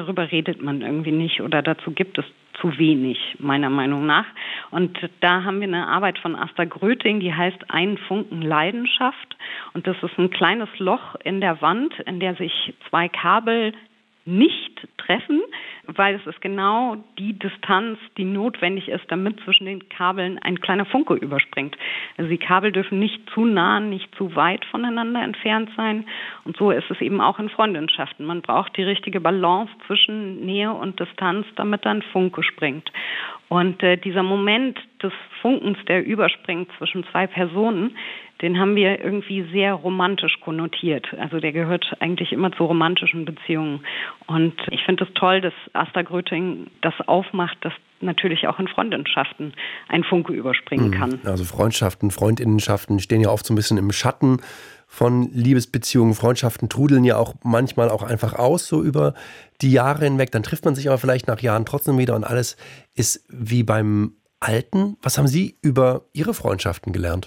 darüber redet man irgendwie nicht oder dazu gibt es zu wenig, meiner Meinung nach. Und da haben wir eine Arbeit von Asta Gröting, die heißt Ein Funken Leidenschaft. Und das ist ein kleines Loch in der Wand, in der sich zwei Kabel nicht treffen, weil es ist genau die Distanz, die notwendig ist, damit zwischen den Kabeln ein kleiner Funke überspringt. Also die Kabel dürfen nicht zu nah, nicht zu weit voneinander entfernt sein. Und so ist es eben auch in Freundschaften. Man braucht die richtige Balance zwischen Nähe und Distanz, damit dann Funke springt. Und dieser Moment des Funkens, der überspringt zwischen zwei Personen, den haben wir irgendwie sehr romantisch konnotiert. Also der gehört eigentlich immer zu romantischen Beziehungen. Und ich finde es toll, dass Asta Gröting das aufmacht, dass natürlich auch in Freundschaften ein Funke überspringen kann. Also Freundschaften, Freundinnenschaften stehen ja oft so ein bisschen im Schatten von Liebesbeziehungen. Freundschaften trudeln ja auch manchmal auch einfach aus, so über die Jahre hinweg. Dann trifft man sich aber vielleicht nach Jahren trotzdem wieder und alles ist wie beim Alten. Was haben Sie über Ihre Freundschaften gelernt?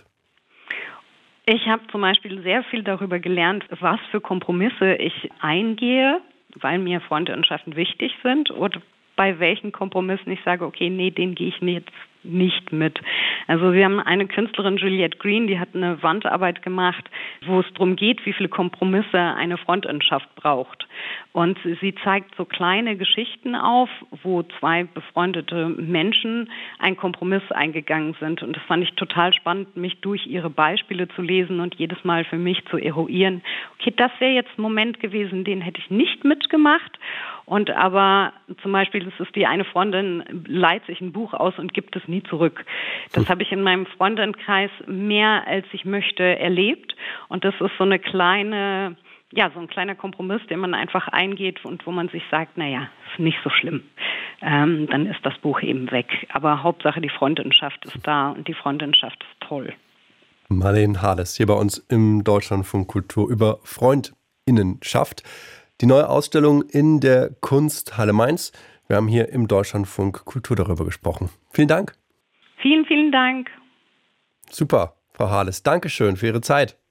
Ich habe zum Beispiel sehr viel darüber gelernt, was für Kompromisse ich eingehe, weil mir Freundschaften wichtig sind, oder bei welchen Kompromissen ich sage, okay, nee, den gehe ich jetzt nicht mit. Also wir haben eine Künstlerin, Juliette Green, die hat eine Wandarbeit gemacht, wo es darum geht, wie viele Kompromisse eine Freundschaft braucht. Und sie zeigt so kleine Geschichten auf, wo zwei befreundete Menschen einen Kompromiss eingegangen sind. Und das fand ich total spannend, mich durch ihre Beispiele zu lesen und jedes Mal für mich zu eruieren. Okay, das wäre jetzt ein Moment gewesen, den hätte ich nicht mitgemacht. Und aber zum Beispiel, das ist die eine Freundin, leiht sich ein Buch aus und gibt es nie zurück. Das habe ich in meinem Freundinnenkreis mehr als ich möchte erlebt. Und das ist so eine kleine, so ein kleiner Kompromiss, den man einfach eingeht und wo man sich sagt, naja, ist nicht so schlimm. Dann ist das Buch eben weg. Aber Hauptsache, die Freundschaft ist da und die Freundschaft ist toll. Marleen Harles hier bei uns im Deutschlandfunk Kultur über Freundinnenschaft. Die neue Ausstellung in der Kunsthalle Mainz. Wir haben hier im Deutschlandfunk Kultur darüber gesprochen. Vielen Dank. Vielen, vielen Dank. Super, Frau Harles. Dankeschön für Ihre Zeit.